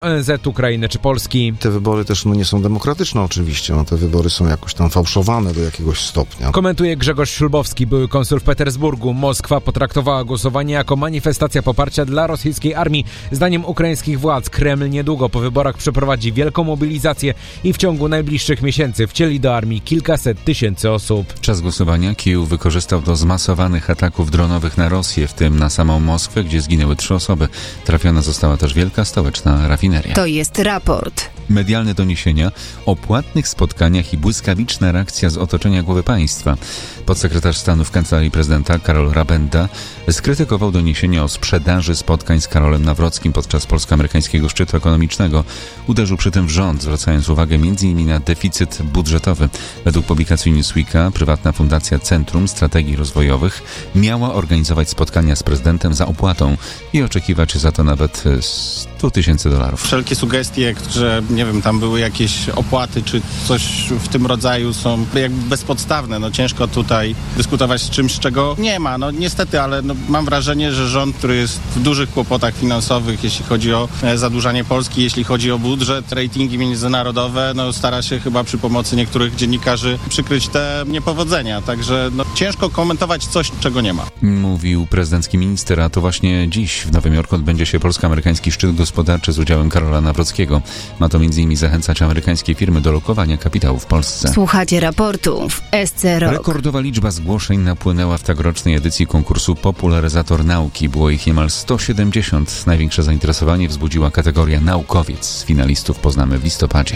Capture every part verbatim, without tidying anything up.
O N Z, Ukrainy czy Polski. Te wybory też no, nie są demokratyczne oczywiście, no, te wybory są jakoś tam fałszowane do jakiegoś stopnia. Komentuje Grzegorz Ślubowski, były konsul w Petersburgu. Moskwa potraktowała głosowanie jako manifestacja poparcia dla rosyjskiej armii. Zdaniem ukraińskich władz Kreml niedługo po wyborach przeprowadzi wielką mobilizację i w ciągu najbliższych miesięcy wcieli do armii kilkaset tysięcy osób. Czas głosowania Kijów wykorzystał do zmasowanych ataków dronowych na Rosję, w tym na samą Moskwę, gdzie zginęły trzy osoby. Trafiona została też wielka stołeczna rafineria. To jest raport. Medialne doniesienia o płatnych spotkaniach i błyskawiczna reakcja z otoczenia głowy państwa. Podsekretarz stanu w Kancelarii Prezydenta Karol Rabenda skrytykował doniesienia o sprzedaży spotkań z Karolem Nawrockim podczas polsko-amerykańskiego szczytu ekonomicznego. Uderzył przy tym w rząd, zwracając uwagę między innymi na deficyt budżetowy. Według publikacji Newsweeka prywatna fundacja Centrum Strategii Rozwojowych miała organizować spotkania z prezydentem za opłatą i oczekiwać za to nawet sto tysięcy dolarów. Wszelkie sugestie, że nie wiem, tam były jakieś opłaty czy coś w tym rodzaju są jakby bezpodstawne. No ciężko tutaj dyskutować z czymś, czego nie ma. No niestety, ale no, mam wrażenie, że rząd, który jest w dużych kłopotach finansowych, jeśli chodzi o e, zadłużanie Polski, jeśli chodzi o budżet, ratingi międzynarodowe, no stara się chyba przy pomocy niektórych dziennikarzy przykryć te niepowodzenia. Także no, ciężko komentować coś, czego nie ma. Mówił prezydencki minister, a to właśnie dziś w Nowym Jorku odbędzie się polsko-amerykański szczyt gospodarczy z udziałem Karola Nawrockiego. Ma to między innymi zachęcać amerykańskie firmy do lokowania kapitału w Polsce. Słuchacie raportu w S C Rock. Rekordowa liczba zgłoszeń napłynęła w tegorocznej edycji konkursu Popularyzator Nauki. Było ich niemal sto siedemdziesiąt. Największe zainteresowanie wzbudziła kategoria naukowiec. Finalistów poznamy w listopadzie.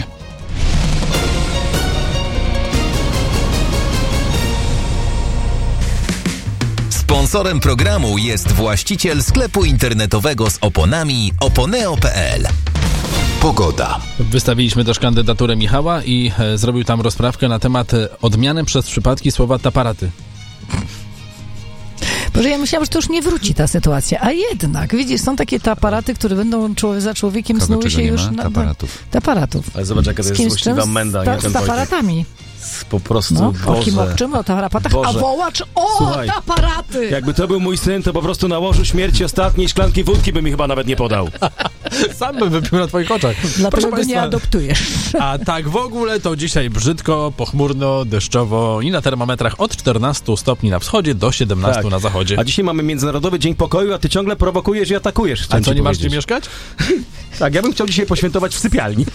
Sponsorem programu jest właściciel sklepu internetowego z oponami oponeo kropka p l. Pogoda. Wystawiliśmy też kandydaturę Michała i e, zrobił tam rozprawkę na temat odmiany przez przypadki słowa taparaty. Boże, ja myślałam, że to już nie wróci ta sytuacja, a jednak, widzisz, są takie taparaty, które będą człowiek, za człowiekiem Kogo, snuły się nie już... ma? Na, taparatów. Taparatów. Ale zobacz, jaka to jest złośliwa menda. Z, ta, nie, ten z taparatami. Po prostu, No, Boże. okiem obczym o tarapatach, a wołacz o Słuchaj, taparaty! Jakby to był mój syn, to po prostu na łożu śmierci ostatniej szklanki wódki by mi chyba nawet nie podał. Sam bym wypił na twoich oczach. Dlatego go nie adoptujesz. A tak w ogóle to dzisiaj brzydko, pochmurno, deszczowo i na termometrach od czternastu stopni na wschodzie do siedemnastu Tak. na zachodzie. A dzisiaj mamy Międzynarodowy Dzień Pokoju, a ty ciągle prowokujesz i atakujesz. A co, nie masz powiedzieć. gdzie mieszkać? Tak, ja bym chciał dzisiaj poświętować w sypialni.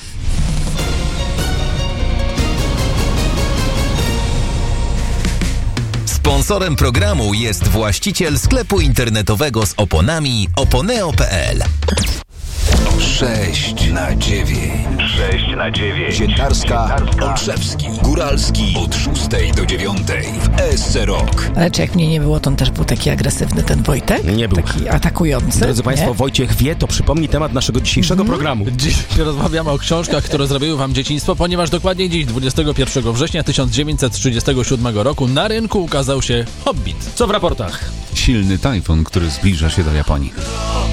Sponsorem programu jest właściciel sklepu internetowego z oponami oponeo kropka p l. sześć na dziewięć. sześć na dziewięć. Dziennikarska, Olszewski, Góralski od szóstej do dziewiątej w S C Rock. Ale czy jak mnie nie było, to on też był taki agresywny, ten Wojtek? Nie był. Taki atakujący. Drodzy Państwo, nie? Wojciech wie, to przypomni temat naszego dzisiejszego Mhm. programu. Dziś rozmawiamy o książkach, które zrobiły wam dzieciństwo, ponieważ dokładnie dziś, dwudziestego pierwszego września tysiąc dziewięćset trzydziestego siódmego roku na rynku ukazał się Hobbit. Co w raportach? Silny tajfun, który zbliża się do Japonii.